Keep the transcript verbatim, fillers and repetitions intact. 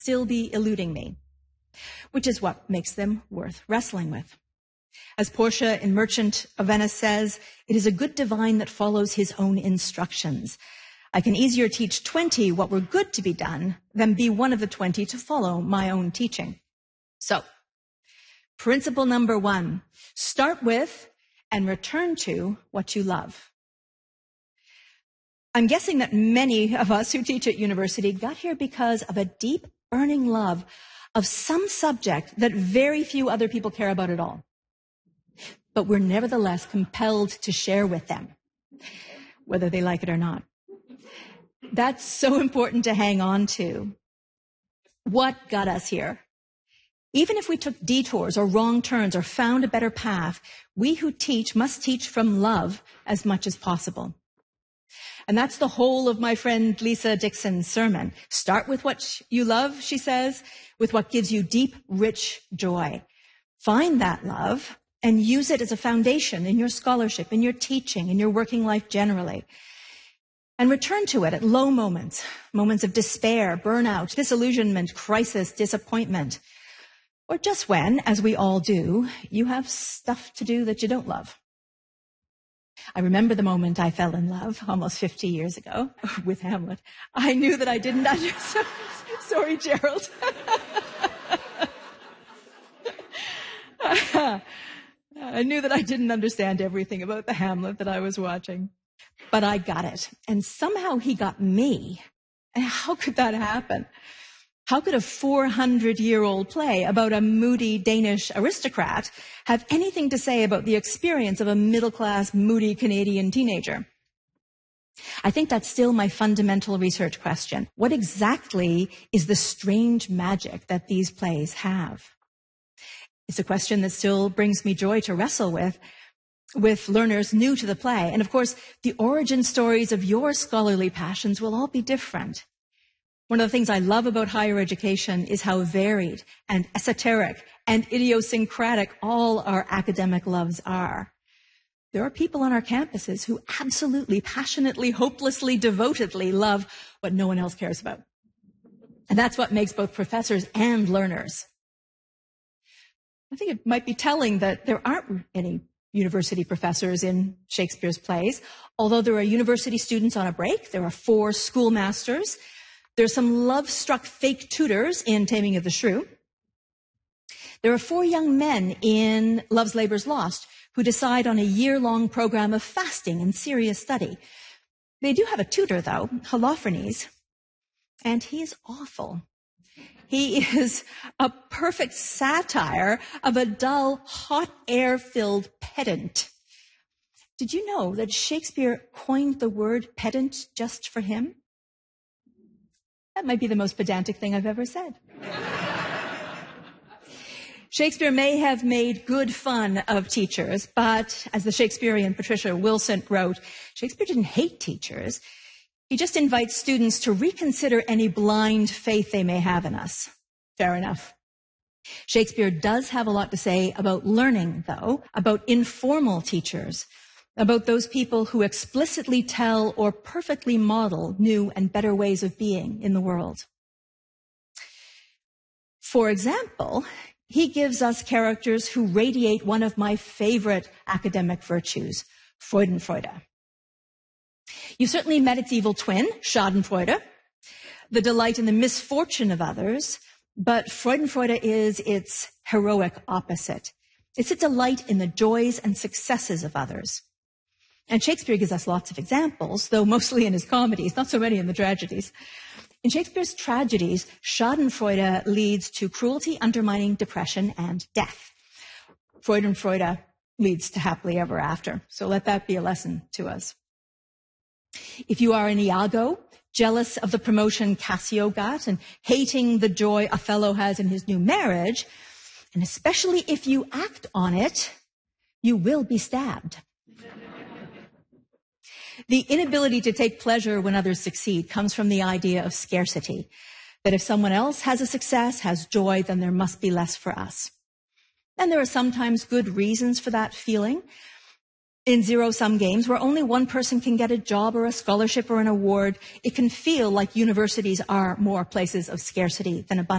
still be eluding me, which is what makes them worth wrestling with. As Portia in Merchant of Venice says, it is a good divine that follows his own instructions. I can easier teach twenty what were good to be done than be one of the twenty to follow my own teaching. So, principle number one, start with and return to what you love. I'm guessing that many of us who teach at university got here because of a deep, burning love of some subject that very few other people care about at all. But we're nevertheless compelled to share with them, whether they like it or not. That's so important to hang on to. What got us here? Even if we took detours or wrong turns or found a better path, we who teach must teach from love as much as possible. And that's the whole of my friend Lisa Dixon's sermon. Start with what you love, she says, with what gives you deep, rich joy. Find that love and use it as a foundation in your scholarship, in your teaching, in your working life generally. And return to it at low moments, moments of despair, burnout, disillusionment, crisis, disappointment. Or just when, as we all do, you have stuff to do that you don't love. I remember the moment I fell in love almost fifty years ago with Hamlet. I knew that I didn't understand. Sorry, Gerald. I knew that I didn't understand everything about the Hamlet that I was watching, but I got it. And somehow he got me. And how could that happen? How could a four hundred year old play about a moody Danish aristocrat have anything to say about the experience of a middle-class, moody Canadian teenager? I think that's still my fundamental research question. What exactly is the strange magic that these plays have? It's a question that still brings me joy to wrestle with, with learners new to the play. And of course, the origin stories of your scholarly passions will all be different. One of the things I love about higher education is how varied and esoteric and idiosyncratic all our academic loves are. There are people on our campuses who absolutely, passionately, hopelessly, devotedly love what no one else cares about. And that's what makes both professors and learners. I think it might be telling that there aren't any university professors in Shakespeare's plays. Although there are university students on a break, there are four schoolmasters. There's some love-struck fake tutors in Taming of the Shrew. There are four young men in Love's Labour's Lost who decide on a year-long program of fasting and serious study. They do have a tutor, though, Holofernes, and he's awful. He is a perfect satire of a dull, hot air-filled pedant. Did you know that Shakespeare coined the word pedant just for him? That might be the most pedantic thing I've ever said. Shakespeare may have made good fun of teachers, but as the Shakespearean Patricia Wilson wrote, Shakespeare didn't hate teachers. He just invites students to reconsider any blind faith they may have in us. Fair enough. Shakespeare does have a lot to say about learning, though, about informal teachers, about those people who explicitly tell or perfectly model new and better ways of being in the world. For example, he gives us characters who radiate one of my favorite academic virtues, Freudenfreude. You certainly met its evil twin, Schadenfreude, the delight in the misfortune of others, but Freudenfreude is its heroic opposite. It's a delight in the joys and successes of others. And Shakespeare gives us lots of examples, though mostly in his comedies, not so many in the tragedies. In Shakespeare's tragedies, Schadenfreude leads to cruelty, undermining, depression, and death. Freudenfreude leads to happily ever after. So let that be a lesson to us. If you are an Iago, jealous of the promotion Cassio got and hating the joy Othello has in his new marriage, and especially if you act on it, you will be stabbed. The inability to take pleasure when others succeed comes from the idea of scarcity, that if someone else has a success, has joy, then there must be less for us. And there are sometimes good reasons for that feeling. In zero-sum games, where only one person can get a job or a scholarship or an award, it can feel like universities are more places of scarcity than abundance.